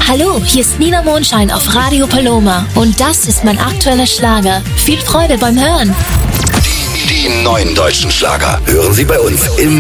Hallo, hier ist Nina Mondschein auf Radio Paloma und das ist mein aktueller Schlager. Viel Freude beim Hören. Die neuen deutschen Schlager hören Sie bei uns im